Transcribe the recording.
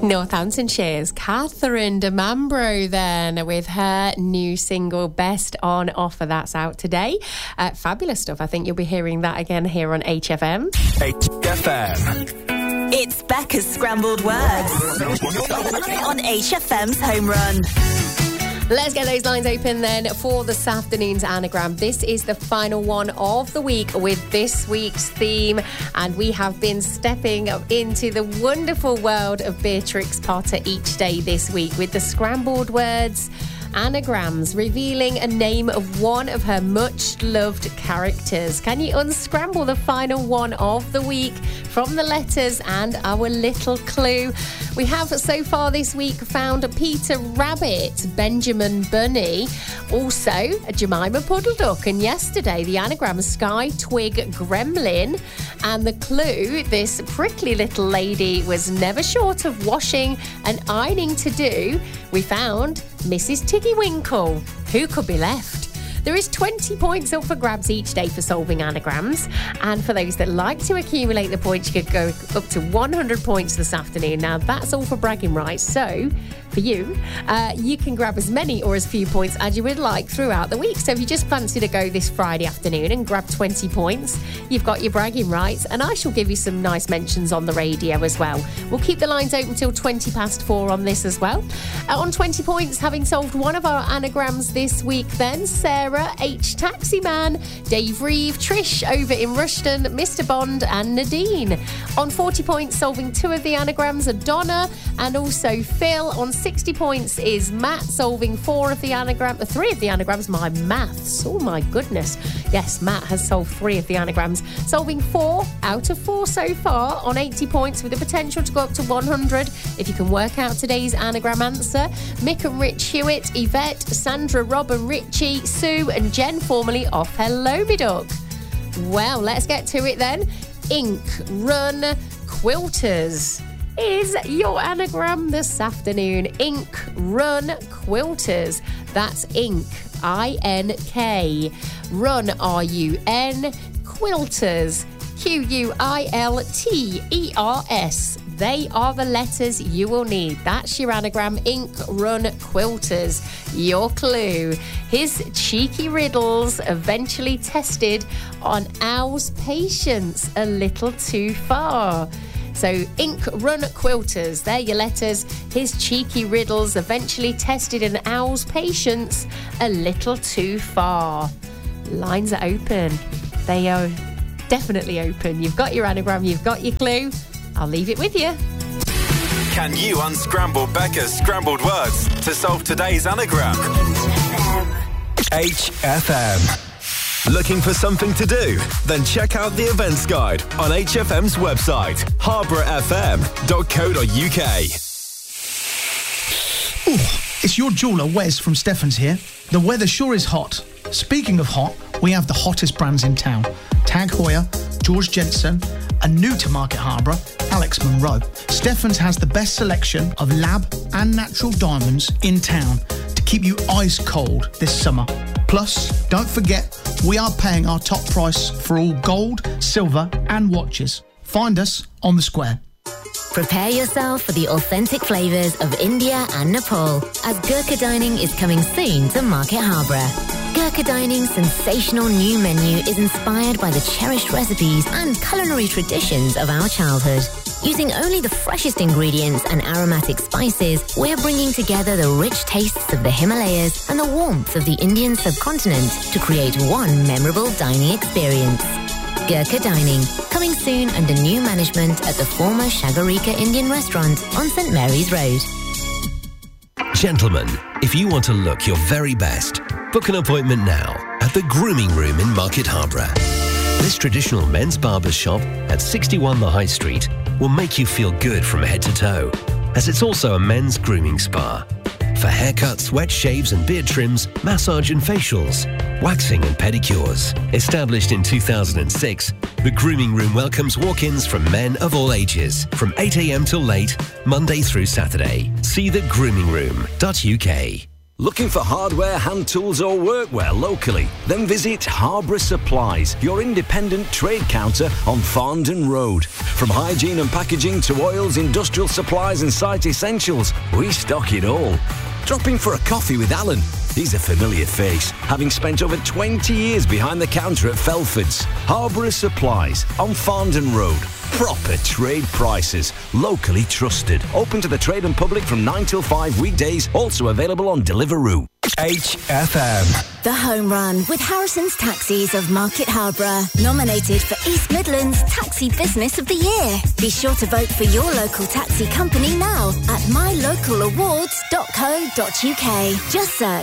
Northamptonshire's Catherine de Mambro then with her new single Best on Offer. That's out today. Fabulous stuff. I think you'll be hearing that again here on HFM. HFM. It's Becca's Scrambled Words on HFM's Home Run. Let's get those lines open then for this afternoon's anagram. This is the final one of the week with this week's theme, and we have been stepping into the wonderful world of Beatrix Potter each day this week with the Scrambled Words anagrams, revealing a name of one of her much-loved characters. Can you unscramble the final one of the week from the letters and our little clue? We have so far this week found Peter Rabbit, Benjamin Bunny, also a Jemima Puddle Duck, and yesterday the anagram Sky Twig Gremlin. And the clue, this prickly little lady was never short of washing and ironing to do. We found Mrs. Tiggywinkle. Who could be left? There is 20 points up for grabs each day for solving anagrams. And for those that like to accumulate the points, you could go up to 100 points this afternoon. Now, that's all for bragging rights. So, for you, you can grab as many or as few points as you would like throughout the week. So if you just fancy to go this Friday afternoon and grab 20 points, you've got your bragging rights. And I shall give you some nice mentions on the radio as well. We'll keep the lines open till 20 past 4 on this as well. On 20 points, having solved one of our anagrams this week then, Sarah H. Taximan, Dave Reeve, Trish over in Rushton, Mr. Bond and Nadine. On 40 points, solving 2 of the anagrams are Donna and also Phil. On 60 points is Matt, solving 3 of the anagrams. My maths, oh my goodness. Yes, Matt has solved 3 of the anagrams, solving 4 out of 4 so far on 80 points with the potential to go up to 100 if you can work out today's anagram answer. Mick and Rich Hewitt, Yvette, Sandra, Rob and Richie, Sue and Jen, formerly off Hello Me Duck. Well, let's get to it then. Ink Run Quilters is your anagram this afternoon. Ink Run Quilters. That's ink, I-N-K. Run, R-U-N. Quilters, Q-U-I-L-T-E-R-S. They are the letters you will need. That's your anagram, Ink Run Quilters. Your clue. His cheeky riddles eventually tested on Owl's patience a little too far. So, Ink Run Quilters, they're your letters. His cheeky riddles eventually tested an owl's patience a little too far. Lines are open. They are definitely open. You've got your anagram, you've got your clue. I'll leave it with you. Can you unscramble Becca's scrambled words to solve today's anagram? HFM. Looking for something to do? Then check out the events guide on HFM's website, harbourfm.co.uk. It's your jeweller, Wes from Stefan's here. The weather sure is hot. Speaking of hot, we have the hottest brands in town. Tag Heuer, George Jensen, and new to Market Harbour, Alex Monroe. Stefan's has the best selection of lab and natural diamonds in town to keep you ice cold this summer. Plus, don't forget, we are paying our top price for all gold, silver and watches. Find us on the square. Prepare yourself for the authentic flavours of India and Nepal, as Gurkha Dining is coming soon to Market Harbour. Gurkha Dining's sensational new menu is inspired by the cherished recipes and culinary traditions of our childhood. Using only the freshest ingredients and aromatic spices, we're bringing together the rich tastes of the Himalayas and the warmth of the Indian subcontinent to create one memorable dining experience. Gurkha Dining, coming soon under new management at the former Shagarika Indian restaurant on St Mary's Road. Gentlemen, if you want to look your very best, book an appointment now at the Grooming Room in Market Harbour. This traditional men's barber shop at 61 The High Street will make you feel good from head to toe, as it's also a men's grooming spa. For haircuts, wet shaves and beard trims, massage and facials, waxing and pedicures. Established in 2006, the Grooming Room welcomes walk-ins from men of all ages, from 8 a.m. till late, Monday through Saturday. See thegrooming.room.uk. Looking for hardware, hand tools or workwear locally? Then visit Harborough Supplies, your independent trade counter on Farndon Road. From hygiene and packaging to oils, industrial supplies and site essentials, we stock it all. Drop in for a coffee with Alan. He's a familiar face, having spent over 20 years behind the counter at Felford's. Harborough Supplies on Farndon Road. Proper trade prices, locally trusted. Open to the trade and public from 9 till 5 weekdays. Also available on Deliveroo. HFM. The Home Run with Harrison's Taxis of Market Harborough. Nominated for East Midlands Taxi Business of the Year. Be sure to vote for your local taxi company now at mylocalawards.co.uk. Just search